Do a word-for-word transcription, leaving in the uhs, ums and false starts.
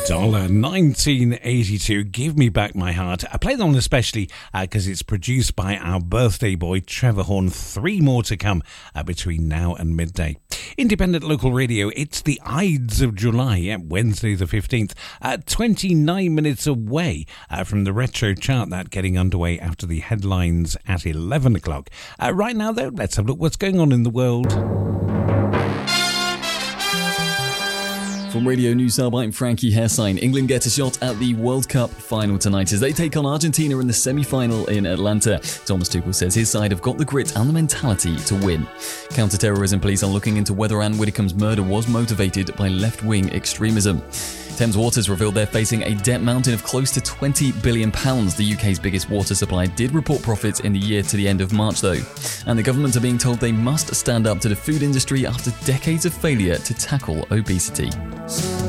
Dollar nineteen eighty-two, Give Me Back My Heart. I play that one especially because uh, it's produced by our birthday boy Trevor Horn. Three more to come uh, between now and midday. Independent local radio, it's the Ides of July, yeah, Wednesday the fifteenth, uh, twenty-nine minutes away uh, from the retro chart, that getting underway after the headlines at eleven o'clock. Uh, right now though, let's have a look what's going on in the world. From Radio News Hub, I'm Frankie Hessein. England get a shot at the World Cup final tonight as they take on Argentina in the semi-final in Atlanta. Thomas Tuchel says his side have got the grit and the mentality to win. Counter-terrorism police are looking into whether Anne Widdecombe's murder was motivated by left-wing extremism. Thames Water revealed they're facing a debt mountain of close to twenty billion pounds. The U K's biggest water supplier did report profits in the year to the end of March, though. And the government are being told they must stand up to the food industry after decades of failure to tackle obesity.